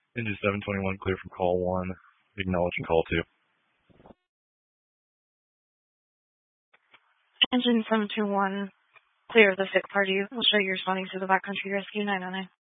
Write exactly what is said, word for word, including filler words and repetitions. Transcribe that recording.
Engine seven twenty-one, clear from call one. Acknowledging call two. Engine seven two one, clear of the sick party. We'll show you responding to the backcountry rescue nine oh nine.